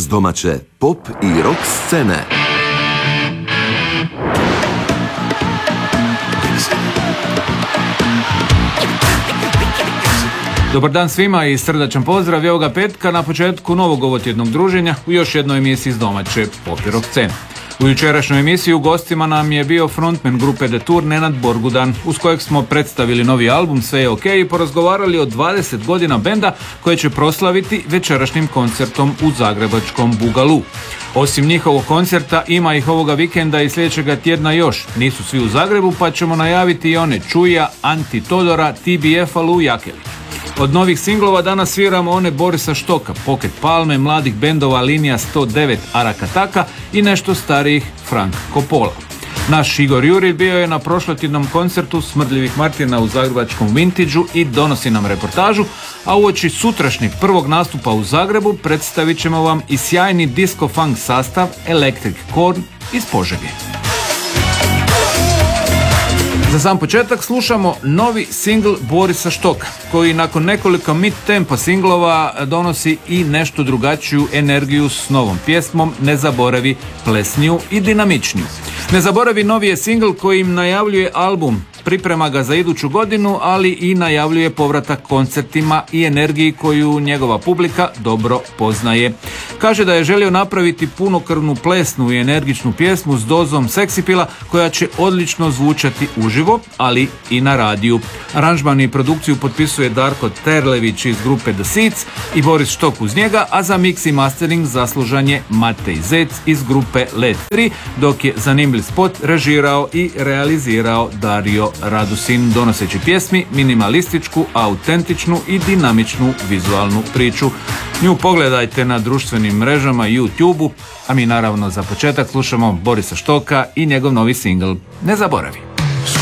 s domaće pop i rock scene. Dobar dan svima i srdačan pozdrav i ovoga petka na početku novog ovotjednog druženja u još jednoj emisiji s domaće pop i rock scene. U jučerašnjoj emisiji u gostima nam je bio frontman grupe The Tour Nenad Borgudan, uz kojeg smo predstavili novi album Sve je ok i porazgovarali o 20 godina benda koje će proslaviti večerašnjim koncertom u zagrebačkom Bugalu. Osim njihovog koncerta ima ih ovoga vikenda i sljedećega tjedna još. Nisu svi u Zagrebu pa ćemo najaviti i one Čuja, Anti Todora, TBF, Lu Jakelić. Od novih singlova danas sviramo one Borisa Štoka, Pocket Palme, mladih bendova Linija 109, Arakataka i nešto starijih Frank Coppola. Naš Igor Juri bio je na prošlotjednom koncertu Smrdljivih Martina u zagrebačkom Vintage-u i donosi nam reportažu, a uoči sutrašnjeg prvog nastupa u Zagrebu predstavit ćemo vam i sjajni disco-funk sastav Electric Corn iz Požege. Za sam početak slušamo novi singl Borisa Štoka, koji nakon nekoliko mid-tempo singlova donosi i nešto drugačiju energiju s novom pjesmom Ne zaboravi, plesniju i dinamičniju. Ne zaboravi novi je singl koji im najavljuje album, priprema ga za iduću godinu, ali i najavljuje povratak koncertima i energiji koju njegova publika dobro poznaje. Kaže da je želio napraviti punokrvnu, plesnu i energičnu pjesmu s dozom seksipila koja će odlično zvučati uživo, ali i na radiju. Aranžman i produkciju potpisuje Darko Terlević iz grupe The Seeds i Boris Štok uz njega, a za mix i mastering zaslužan je Matej Zec iz grupe Let 3, dok je zanimljiv spot režirao i realizirao Dario Radusin, donoseći pjesmi minimalističku, autentičnu i dinamičnu vizualnu priču. Nju pogledajte na društvenim mrežama i YouTube-u, a mi naravno za početak slušamo Borisa Štoka i njegov novi singl Ne zaboravi.